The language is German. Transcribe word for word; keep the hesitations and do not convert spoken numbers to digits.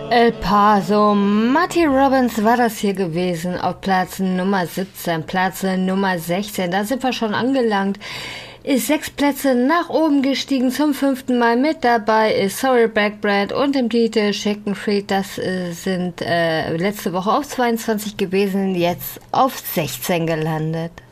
El Paso, Marty Robbins war das hier gewesen auf Platz Nummer siebzehn, Platz Nummer sechzehn, da sind wir schon angelangt. Ist sechs Plätze nach oben gestiegen, zum fünften Mal mit dabei ist Sorry Backbrand und im Titel Chicken Feet. Das äh, sind äh, letzte Woche auf zweiundzwanzig gewesen, jetzt auf sechzehn gelandet.